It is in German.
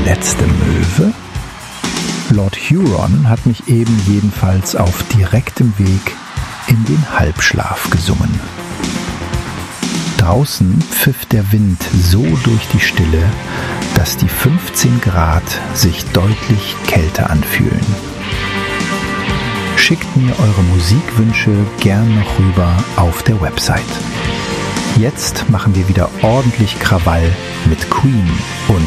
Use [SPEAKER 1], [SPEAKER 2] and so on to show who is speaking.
[SPEAKER 1] letzte Möwe? Lord Huron hat mich eben jedenfalls auf direktem Weg in den Halbschlaf gesungen. Draußen pfiff der Wind so durch die Stille, dass die 15 Grad sich deutlich kälter anfühlen. Schickt mir eure Musikwünsche gern noch rüber auf der Website. Jetzt machen wir wieder ordentlich Krawall mit Queen und